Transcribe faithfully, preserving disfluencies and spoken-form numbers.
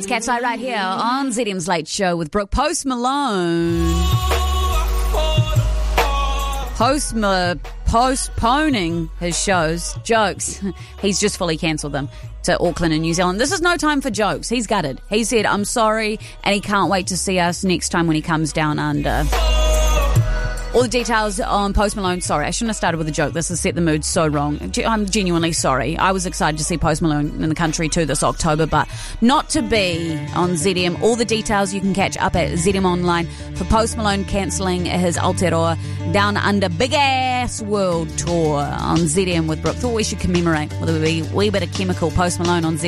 Cat's Eye right here on Z D M's Late Show with Brooke. Post Malone. Post Ma- postponing his shows. Jokes. He's just fully cancelled them to Auckland and New Zealand. This is no time for jokes. He's gutted. He said, I'm sorry, and he can't wait to see us next time when he comes down under. All the details on Post Malone. Sorry, I shouldn't have started with a joke. This has set the mood so wrong. I'm genuinely sorry. I was excited to see Post Malone in the country too this October, but not to be on Z D M. All the details you can catch up at Z D M Online for Post Malone cancelling his Aotearoa Down Under Big Ass World Tour on Z D M with Brooke. Thought we should commemorate with a wee, wee bit of chemical Post Malone on Z D M.